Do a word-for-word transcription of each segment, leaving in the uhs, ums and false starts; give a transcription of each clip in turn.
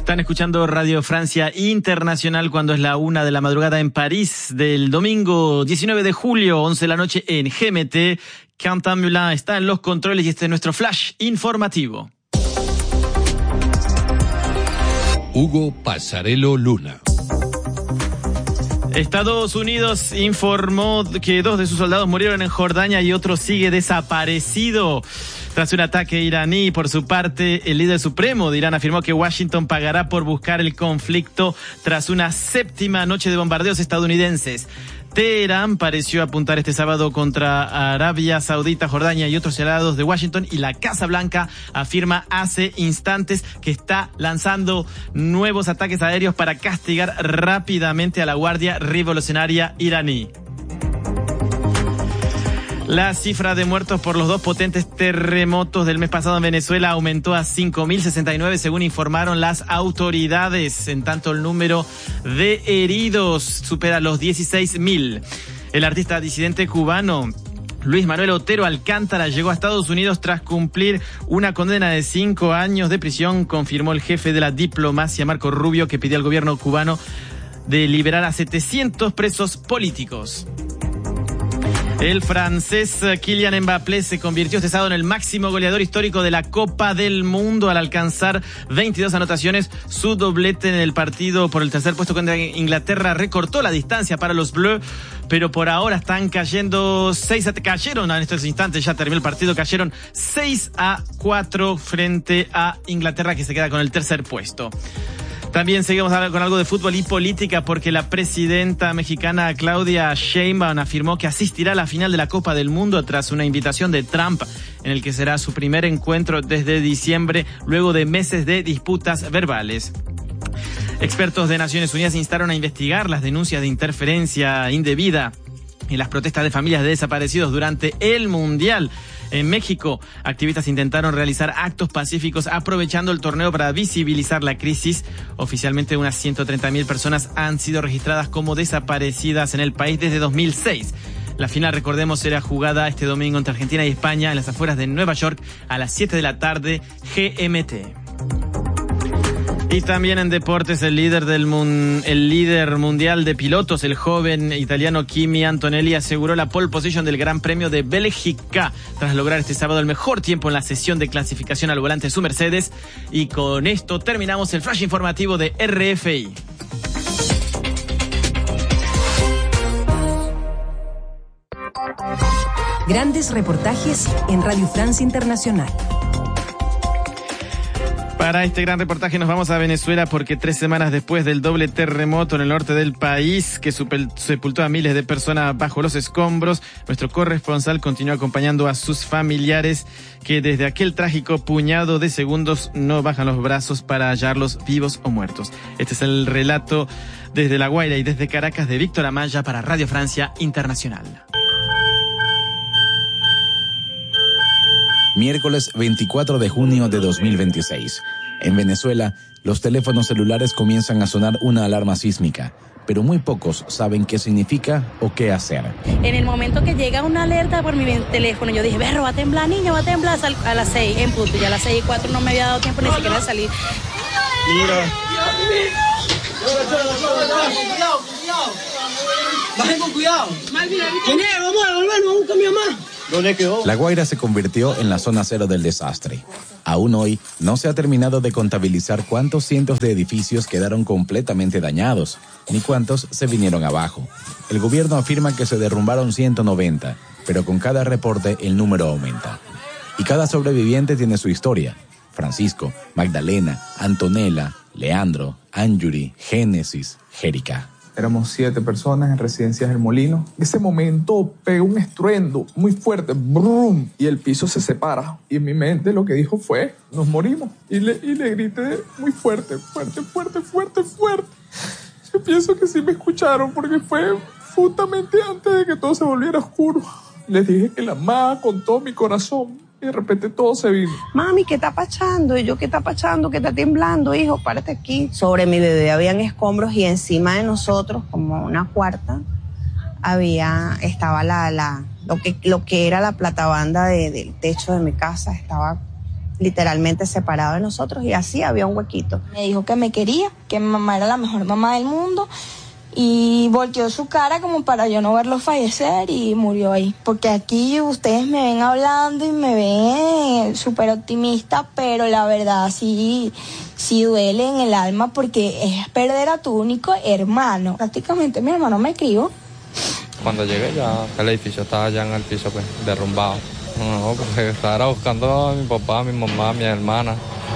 Están escuchando Radio Francia Internacional cuando es la una de la madrugada en París del domingo diecinueve de julio, once de la noche en G M T. Quentin Moulin está en los controles y este es nuestro flash informativo. Hugo Pasarello Luna. Estados Unidos informó que dos de sus soldados murieron en Jordania y otro sigue desaparecido tras un ataque iraní. Por su parte, el líder supremo de Irán afirmó que Washington pagará por buscar el conflicto tras una séptima noche de bombardeos estadounidenses. Teherán pareció apuntar este sábado contra Arabia Saudita, Jordania y otros aliados de Washington, y la Casa Blanca afirma hace instantes que está lanzando nuevos ataques aéreos para castigar rápidamente a la Guardia Revolucionaria iraní. La cifra de muertos por los dos potentes terremotos del mes pasado en Venezuela aumentó a cinco mil sesenta y nueve, según informaron las autoridades. En tanto, el número de heridos supera los dieciséis mil. El artista disidente cubano Luis Manuel Otero Alcántara llegó a Estados Unidos tras cumplir una condena de cinco años de prisión, confirmó el jefe de la diplomacia, Marco Rubio, que pidió al gobierno cubano de liberar a setecientos presos políticos. El francés Kylian Mbappé se convirtió este sábado en el máximo goleador histórico de la Copa del Mundo al alcanzar veintidós anotaciones. Su doblete en el partido por el tercer puesto contra Inglaterra recortó la distancia para los Bleus, pero por ahora están cayendo seis a, cayeron en estos instantes, ya terminó el partido, cayeron seis a cuatro frente a Inglaterra, que se queda con el tercer puesto. También seguimos con algo de fútbol y política, porque la presidenta mexicana Claudia Sheinbaum afirmó que asistirá a la final de la Copa del Mundo tras una invitación de Trump, en el que será su primer encuentro desde diciembre, luego de meses de disputas verbales. Expertos de Naciones Unidas instaron a investigar las denuncias de interferencia indebida en las protestas de familias de desaparecidos durante el Mundial. En México, activistas intentaron realizar actos pacíficos aprovechando el torneo para visibilizar la crisis. Oficialmente, unas ciento treinta mil personas han sido registradas como desaparecidas en el país desde dos mil seis. La final, recordemos, será jugada este domingo entre Argentina y España en las afueras de Nueva York a las siete de la tarde G M T. Y también en deportes, el líder del mun, el líder mundial de pilotos, el joven italiano Kimi Antonelli, aseguró la pole position del Gran Premio de Bélgica tras lograr este sábado el mejor tiempo en la sesión de clasificación al volante de su Mercedes. Y con esto terminamos el flash informativo de R F I. Grandes reportajes en Radio Francia Internacional. Para este gran reportaje nos vamos a Venezuela, porque tres semanas después del doble terremoto en el norte del país que sepultó a miles de personas bajo los escombros, nuestro corresponsal continúa acompañando a sus familiares, que desde aquel trágico puñado de segundos no bajan los brazos para hallarlos vivos o muertos. Este es el relato desde La Guaira y desde Caracas de Víctor Amaya para Radio Francia Internacional. Miércoles veinticuatro de junio de dos mil veintiséis. En Venezuela, los teléfonos celulares comienzan a sonar una alarma sísmica, pero muy pocos saben qué significa o qué hacer. En el momento que llega una alerta por mi teléfono, yo dije, berro, va a temblar, niño, va a temblar a las seis en punto. Y a las seis y cuatro no me había dado tiempo ni siquiera de salir. Mira. Bajen con cuidado. ¿Quién es? Vamos a devolvernos, vamos a buscar a mi mamá. ¿Dónde quedó? La Guaira se convirtió en la zona cero del desastre. Aún hoy no se ha terminado de contabilizar cuántos cientos de edificios quedaron completamente dañados, ni cuántos se vinieron abajo. El gobierno afirma que se derrumbaron ciento noventa, pero con cada reporte el número aumenta. Y cada sobreviviente tiene su historia. Francisco, Magdalena, Antonella, Leandro, Anjuri, Génesis, Jerica. Éramos siete personas en Residencias El Molino. En ese momento pegó un estruendo muy fuerte, brum, y el piso se separa. Y en mi mente lo que dijo fue, nos morimos. Y le, y le grité muy fuerte, fuerte, fuerte, fuerte, fuerte. Yo pienso que sí me escucharon, porque fue justamente antes de que todo se volviera oscuro. Les dije que la amaba con todo mi corazón. Y de repente todo se vino. Mami, ¿qué está pasando? Y yo, ¿qué está pasando? ¿Qué está temblando, hijo? Párate aquí. Sobre mi bebé habían escombros y encima de nosotros, como una cuarta, había, estaba la, la, lo que, lo que era la platabanda de, del techo de mi casa, estaba literalmente separado de nosotros, y así había un huequito. Me dijo que me quería, que mi mamá era la mejor mamá del mundo, y volteó su cara como para yo no verlo fallecer y murió ahí. Porque aquí ustedes me ven hablando y me ven súper optimista, pero la verdad sí, sí duele en el alma porque es perder a tu único hermano. Prácticamente mi hermano me crió. Cuando llegué ya el edificio estaba ya en el piso pues, derrumbado. No, porque estaba buscando a mi papá, a mi mamá, a mi hermana.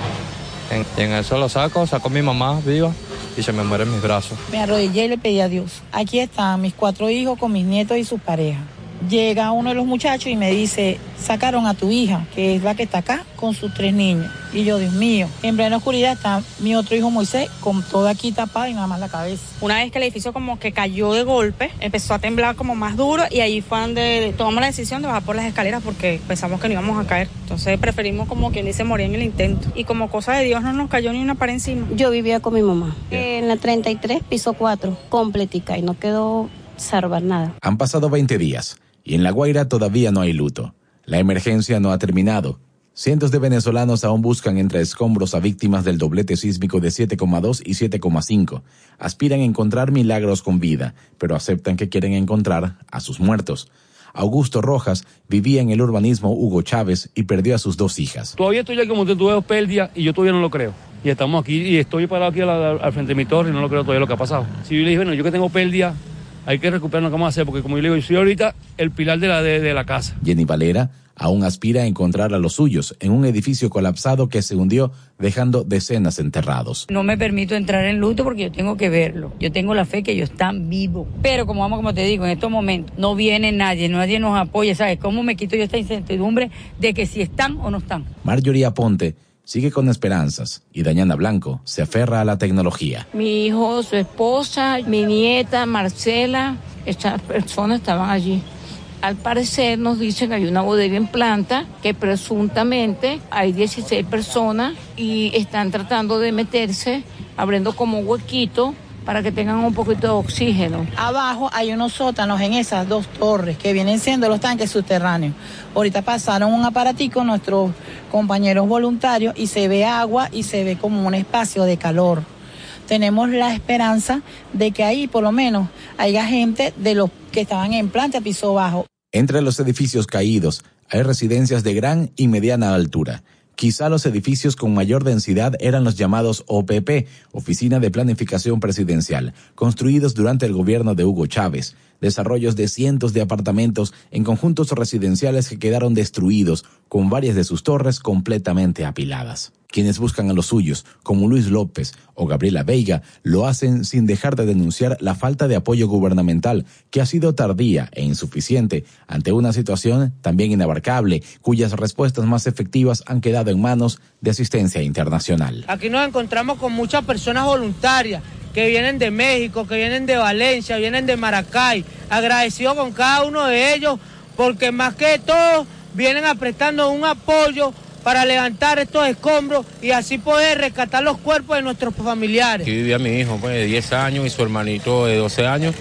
En, y en eso lo saco, saco a mi mamá viva y se me muere en mis brazos. Me arrodillé y le pedí a Dios. Aquí están mis cuatro hijos con mis nietos y sus parejas. Llega uno de los muchachos y me dice, sacaron a tu hija, que es la que está acá, con sus tres niños. Y yo, Dios mío, en plena oscuridad está mi otro hijo Moisés, con todo aquí tapado y nada más la cabeza. Una vez que el edificio como que cayó de golpe, empezó a temblar como más duro y ahí fue donde tomamos la decisión de bajar por las escaleras porque pensamos que no íbamos a caer. Entonces preferimos como quien dice morir en el intento. Y como cosa de Dios no nos cayó ni una pared encima. Yo vivía con mi mamá en la treinta y tres, piso cuatro, completica, y no quedó salvar nada. Han pasado veinte días. Y en La Guaira todavía no hay luto. La emergencia no ha terminado. Cientos de venezolanos aún buscan entre escombros a víctimas del doblete sísmico de siete coma dos y siete coma cinco. Aspiran a encontrar milagros con vida, pero aceptan que quieren encontrar a sus muertos. Augusto Rojas vivía en el urbanismo Hugo Chávez y perdió a sus dos hijas. Todavía estoy aquí como tú ves pérdida y yo todavía no lo creo. Y estamos aquí y estoy parado aquí al, al frente de mi torre y no lo creo todavía lo que ha pasado. Si yo le dije, bueno, yo que tengo pérdida, hay que recuperar lo que vamos a hacer, porque como yo le digo, yo soy ahorita el pilar de la, de, de la casa. Jenny Valera aún aspira a encontrar a los suyos en un edificio colapsado que se hundió, dejando decenas enterrados. No me permito entrar en luto porque yo tengo que verlo. Yo tengo la fe que ellos están vivos. Pero como vamos, como te digo, en estos momentos no viene nadie, nadie nos apoya. ¿Sabes cómo me quito yo esta incertidumbre de que si están o no están? Marjorie Aponte sigue con esperanzas y Dayana Blanco se aferra a la tecnología. Mi hijo, su esposa, mi nieta, Marcela, estas personas estaban allí. Al parecer nos dicen que hay una bodega en planta que presuntamente hay dieciséis personas y están tratando de meterse, abriendo como un huequito para que tengan un poquito de oxígeno. Abajo hay unos sótanos en esas dos torres que vienen siendo los tanques subterráneos. Ahorita pasaron un aparatico nuestros compañeros voluntarios y se ve agua y se ve como un espacio de calor. Tenemos la esperanza de que ahí por lo menos haya gente de los que estaban en planta piso bajo. Entre los edificios caídos hay residencias de gran y mediana altura. Quizá los edificios con mayor densidad eran los llamados O P P, Oficina de Planificación Presidencial, construidos durante el gobierno de Hugo Chávez. Desarrollos de cientos de apartamentos en conjuntos residenciales que quedaron destruidos, con varias de sus torres completamente apiladas. Quienes buscan a los suyos, como Luis López o Gabriela Veiga, lo hacen sin dejar de denunciar la falta de apoyo gubernamental, que ha sido tardía e insuficiente ante una situación también inabarcable, cuyas respuestas más efectivas han quedado en manos de asistencia internacional. Aquí nos encontramos con muchas personas voluntarias que vienen de México, que vienen de Valencia, vienen de Maracay, agradecido con cada uno de ellos, porque más que todo vienen prestando un apoyo para levantar estos escombros y así poder rescatar los cuerpos de nuestros familiares. Aquí vivía mi hijo pues, de diez años y su hermanito de doce años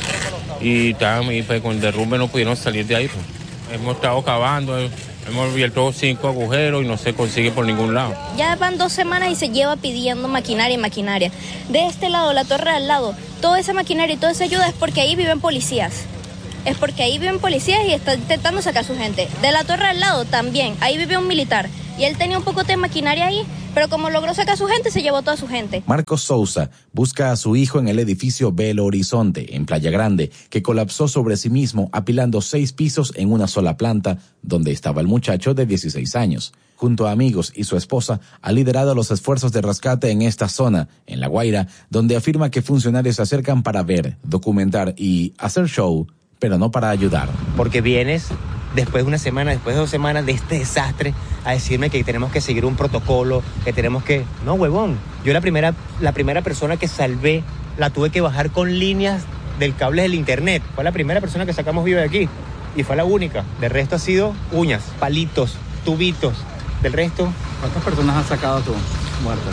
y, y pues, con el derrumbe no pudieron salir de ahí. Pues. Hemos estado cavando, hemos abierto cinco agujeros y no se consigue por ningún lado. Ya van dos semanas y se lleva pidiendo maquinaria y maquinaria. De este lado, la torre al lado, toda esa maquinaria y toda esa ayuda es porque ahí viven policías. Es porque ahí viven policías y están intentando sacar a su gente. De la torre al lado también, ahí vive un militar. Y él tenía un poco de maquinaria ahí, pero como logró sacar a su gente, se llevó toda su gente. Marcos Sousa busca a su hijo en el edificio Belo Horizonte, en Playa Grande, que colapsó sobre sí mismo, apilando seis pisos en una sola planta, donde estaba el muchacho de dieciséis años. Junto a amigos y su esposa, ha liderado los esfuerzos de rescate en esta zona, en La Guaira, donde afirma que funcionarios se acercan para ver, documentar y hacer show, pero no para ayudar. Porque vienes después de una semana, después de dos semanas de este desastre, a decirme que tenemos que seguir un protocolo, que tenemos que... No, huevón. Yo la primera, la primera persona que salvé, la tuve que bajar con líneas del cable del internet. Fue la primera persona que sacamos viva de aquí. Y fue la única. Del resto ha sido uñas, palitos, tubitos. Del resto... ¿Cuántas personas has sacado tú muertas?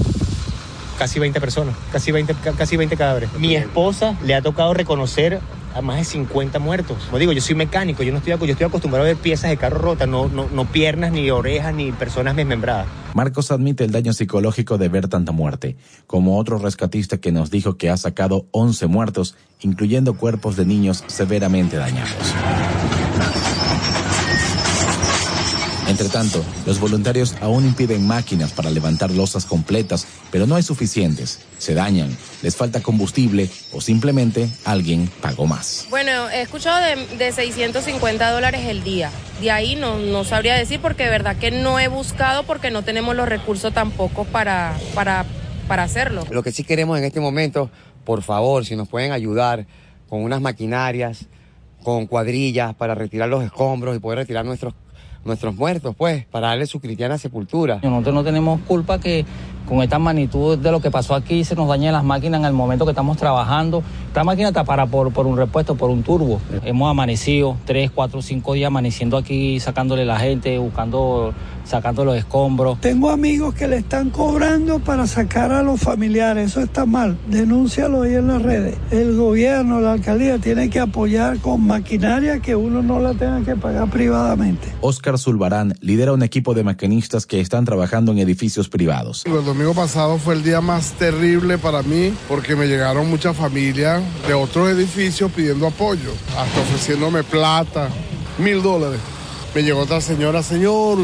Casi veinte personas, casi veinte, casi veinte cadáveres. Mi esposa le ha tocado reconocer a más de cincuenta muertos. Como digo, yo soy mecánico, yo no estoy, yo estoy acostumbrado a ver piezas de carro rotas, no, no, no piernas, ni orejas, ni personas desmembradas. Marcos admite el daño psicológico de ver tanta muerte, como otro rescatista que nos dijo que ha sacado once muertos, incluyendo cuerpos de niños severamente dañados. Entre tanto, los voluntarios aún impiden máquinas para levantar losas completas, pero no hay suficientes. Se dañan, les falta combustible o simplemente alguien pagó más. Bueno, he escuchado de, de seiscientos cincuenta dólares el día. De ahí no, no sabría decir porque de verdad que no he buscado porque no tenemos los recursos tampoco para, para, para hacerlo. Lo que sí queremos en este momento, por favor, si nos pueden ayudar con unas maquinarias, con cuadrillas para retirar los escombros y poder retirar nuestros nuestros muertos, pues, para darle su cristiana sepultura. Nosotros no tenemos culpa que con esta magnitud de lo que pasó aquí se nos dañen las máquinas en el momento que estamos trabajando. Esta máquina está para por, por un repuesto, por un turbo. Hemos amanecido tres, cuatro, cinco días amaneciendo aquí, sacándole la gente, buscando, sacando los escombros. Tengo amigos que le están cobrando para sacar a los familiares, eso está mal, denúncialo ahí en las redes. El gobierno, la alcaldía tiene que apoyar con maquinaria que uno no la tenga que pagar privadamente. Oscar Zulbarán lidera un equipo de maquinistas que están trabajando en edificios privados. El domingo pasado fue el día más terrible para mí porque me llegaron muchas familias de otros edificios pidiendo apoyo, hasta ofreciéndome plata, mil dólares. Me llegó otra señora, señor,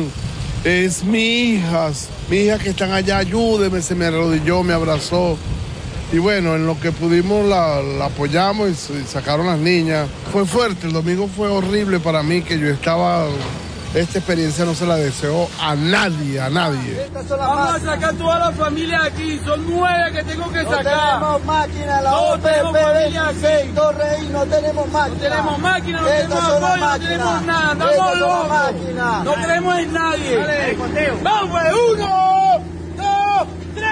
es mi hija, mi hija que están allá, ayúdeme, se me arrodilló, me abrazó. Y bueno, en lo que pudimos la, la apoyamos y, y sacaron las niñas. Fue fuerte, el domingo fue horrible para mí, que yo estaba... Esta experiencia no se la deseo a nadie, a nadie. Vamos a sacar toda la familia aquí, son nueve que tengo que sacar. No tenemos máquina, la O P P veintiséis, Torrey, no tenemos máquina. No tenemos máquina, no tenemos apoyo, no tenemos nada, estamos locos. No creemos en nadie. Vamos, pues, uno, dos, tres.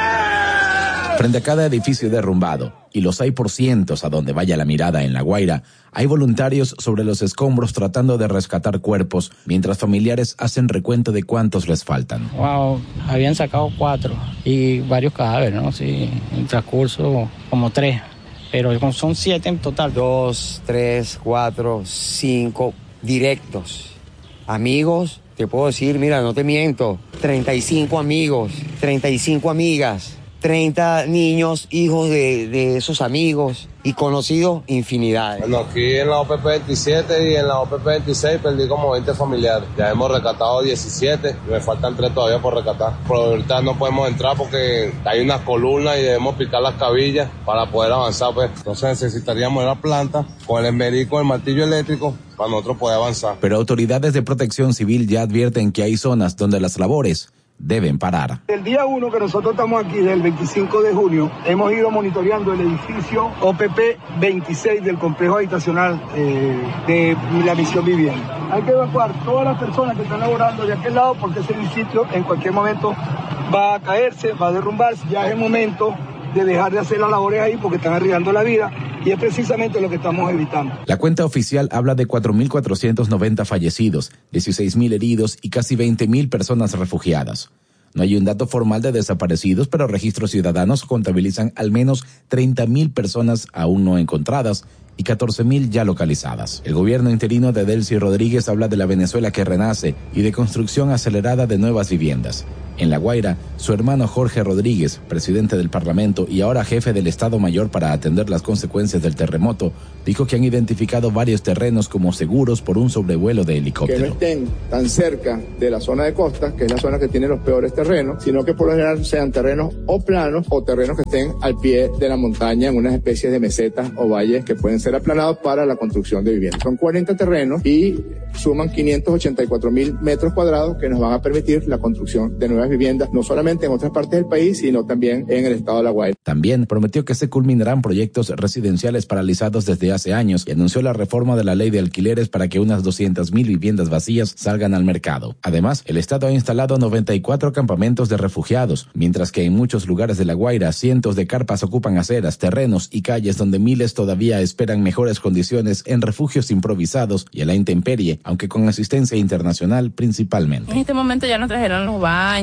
Frente a cada edificio derrumbado, y los hay por cientos a donde vaya la mirada en La Guaira, hay voluntarios sobre los escombros tratando de rescatar cuerpos, mientras familiares hacen recuento de cuántos les faltan. Wow, habían sacado cuatro y varios cadáveres, ¿no? Sí, en transcurso como tres, pero son siete en total. Dos, tres, cuatro, cinco directos. Amigos, te puedo decir, mira, no te miento, treinta y cinco amigos, treinta y cinco amigas, treinta niños, hijos de, de esos amigos y conocidos, infinidades. Bueno, aquí en la O P P veintisiete y en la O P P veintiséis perdí como veinte familiares. Ya hemos rescatado diecisiete y me faltan tres todavía por rescatar. Por ahorita no podemos entrar porque hay unas columnas y debemos picar las cabillas para poder avanzar, pues. Entonces necesitaríamos la planta con el esmerico, el martillo eléctrico, para nosotros poder avanzar. Pero autoridades de protección civil ya advierten que hay zonas donde las labores deben parar. El día uno que nosotros estamos aquí, del veinticinco de junio, hemos ido monitoreando el edificio O P P veintiséis del complejo habitacional eh, de la Misión Vivienda. Hay que evacuar todas las personas que están laborando de aquel lado porque ese edificio en cualquier momento va a caerse, va a derrumbarse. Ya es el momento de dejar de hacer las labores ahí porque están arriesgando la vida y es precisamente lo que estamos evitando. La cuenta oficial habla de cuatro mil cuatrocientos noventa fallecidos, dieciséis mil heridos y casi veinte mil personas refugiadas. No hay un dato formal de desaparecidos, pero registros ciudadanos contabilizan al menos treinta mil personas aún no encontradas y catorce mil ya localizadas. El gobierno interino de Delcy Rodríguez habla de la Venezuela que renace y de construcción acelerada de nuevas viviendas. En La Guaira, su hermano Jorge Rodríguez, presidente del Parlamento y ahora jefe del Estado Mayor para atender las consecuencias del terremoto, dijo que han identificado varios terrenos como seguros por un sobrevuelo de helicóptero. Que no estén tan cerca de la zona de costa, que es la zona que tiene los peores terrenos, sino que por lo general sean terrenos o planos o terrenos que estén al pie de la montaña en unas especies de mesetas o valles que pueden ser aplanados para la construcción de viviendas. Son cuarenta terrenos y suman quinientos ochenta y cuatro mil metros cuadrados que nos van a permitir la construcción de nuevas viviendas, no solamente en otras partes del país, sino también en el estado de La Guaira. También prometió que se culminarán proyectos residenciales paralizados desde hace años y anunció la reforma de la ley de alquileres para que unas doscientas mil viviendas vacías salgan al mercado. Además, el Estado ha instalado noventa y cuatro campamentos de refugiados, mientras que en muchos lugares de La Guaira cientos de carpas ocupan aceras, terrenos y calles donde miles todavía esperan mejores condiciones en refugios improvisados y a la intemperie, aunque con asistencia internacional principalmente. En este momento ya nos trajeron los baños,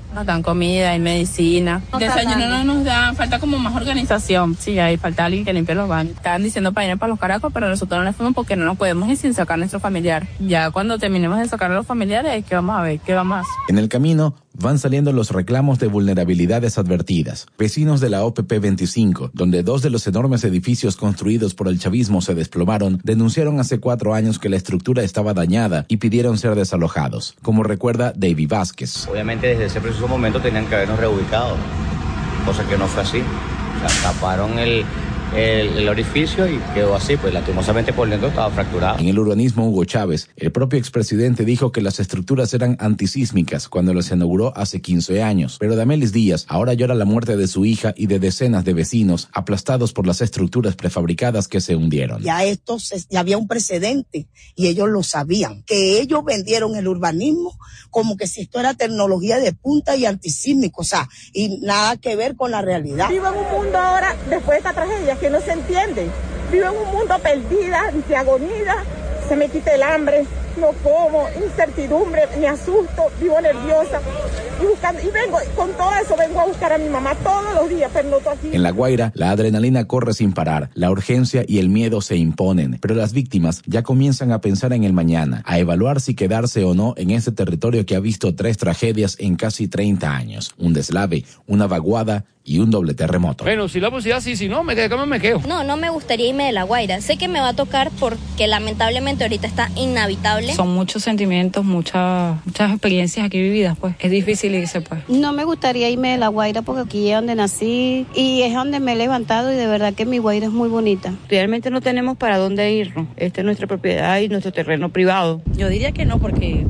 Nos dan comida y medicina. Desayuno no nos dan, falta como más organización. Sí, ahí falta alguien que limpie los baños. Estaban diciendo para ir para los caracos, pero nosotros no les fuimos porque no nos podemos ir sin sacar a nuestro familiar. Ya cuando terminemos de sacar a los familiares, ¿qué vamos a ver? ¿Qué va más? En el camino van saliendo los reclamos de vulnerabilidades advertidas. Vecinos de la O P P veinticinco, donde dos de los enormes edificios construidos por el chavismo se desplomaron, denunciaron hace cuatro años que la estructura estaba dañada y pidieron ser desalojados, como recuerda David Vázquez. Obviamente desde ese preciso momento tenían que habernos reubicado, cosa que no fue así. O sea, taparon el... El, el orificio y quedó así, pues lastimosamente por dentro estaba fracturado. En el urbanismo, Hugo Chávez, el propio expresidente, dijo que las estructuras eran antisísmicas cuando las inauguró hace quince años. Pero Damelis Díaz ahora llora la muerte de su hija y de decenas de vecinos aplastados por las estructuras prefabricadas que se hundieron. Ya esto se, ya había un precedente y ellos lo sabían, que ellos vendieron el urbanismo como que si esto era tecnología de punta y antisísmico, o sea, y nada que ver con la realidad. Vivo en un mundo ahora, después de esta tragedia, que no se entiende. Vivo en un mundo perdida, de agonía, se me quita el hambre, no como, incertidumbre, me asusto, vivo nerviosa y buscando, y vengo, con todo eso vengo a buscar a mi mamá todos los días, pero no estoy aquí. En La Guaira, la adrenalina corre sin parar, la urgencia y el miedo se imponen, pero las víctimas ya comienzan a pensar en el mañana, a evaluar si quedarse o no en este territorio que ha visto tres tragedias en casi treinta años, un deslave, una vaguada y un doble terremoto. Bueno, si la posibilidad sí, si no, me quedo, me quedo. No, no me gustaría irme de La Guaira. Sé que me va a tocar porque lamentablemente ahorita está inhabitable. Son muchos sentimientos, muchas muchas experiencias aquí vividas, pues. Es difícil irse, pues. No me gustaría irme de La Guaira porque aquí es donde nací y es donde me he levantado y de verdad que mi Guaira es muy bonita. Realmente no tenemos para dónde irnos. Esta es nuestra propiedad y nuestro terreno privado. Yo diría que no porque...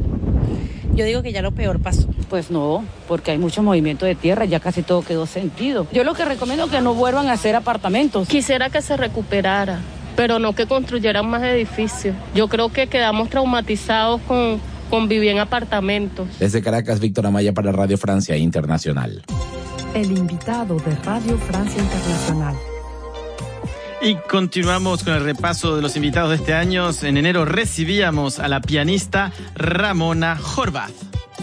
Yo digo que ya lo peor pasó. Pues no, porque hay mucho movimiento de tierra, ya casi todo quedó sentido. Yo lo que recomiendo es que no vuelvan a hacer apartamentos. Quisiera que se recuperara, pero no que construyeran más edificios. Yo creo que quedamos traumatizados con, con vivir en apartamentos. Desde Caracas, Víctor Amaya para Radio Francia Internacional. El invitado de Radio Francia Internacional. Y continuamos con el repaso de los invitados de este año. En enero recibíamos a la pianista Ramona Horvath.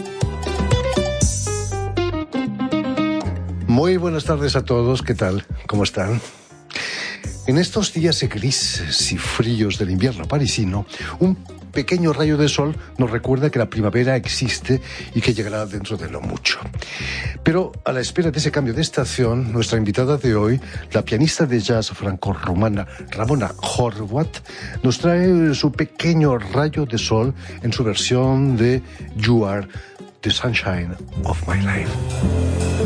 Muy buenas tardes a todos. ¿Qué tal? ¿Cómo están? En estos días grises y fríos del invierno parisino, un pequeño rayo de sol nos recuerda que la primavera existe y que llegará dentro de no mucho. Pero a la espera de ese cambio de estación, nuestra invitada de hoy, la pianista de jazz franco-rumana Ramona Horvath, nos trae su pequeño rayo de sol en su versión de You Are the Sunshine of My Life.